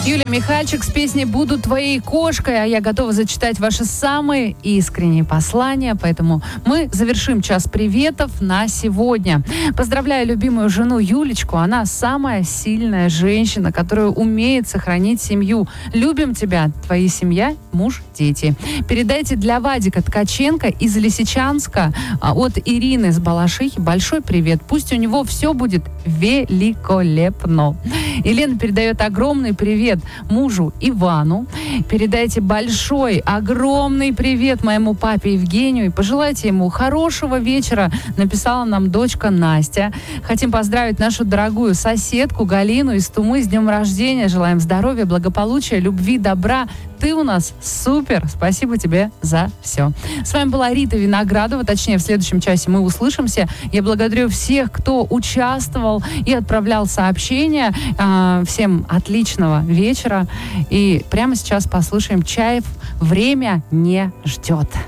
Юлия Михальчик с песней «Буду твоей кошкой», а я готова зачитать ваши самые искренние послания, поэтому мы завершим час приветов на сегодня. Поздравляю любимую жену Юлечку, она самая сильная женщина, которая умеет сохранить семью. Любим тебя, твоя семья, муж, дети. Передайте для Вадика Ткаченко из Лисичанска от Ирины с Балашихи большой привет. Пусть у него все будет великолепно. Елена передает огромный привет мужу Ивану. Передайте большой, огромный привет моему папе Евгению и пожелайте ему хорошего вечера. Написала нам дочка Настя. Хотим поздравить нашу дорогую соседку Галину из Тумы с днем рождения. Желаем здоровья, благополучия, любви, добра. Ты у нас супер. Спасибо тебе за все. С вами была Рита Виноградова. Точнее, в следующем часе мы услышимся. Я благодарю всех, кто участвовал и отправлял сообщения. Всем отличного вечера. И прямо сейчас послушаем Чаев «Время не ждет».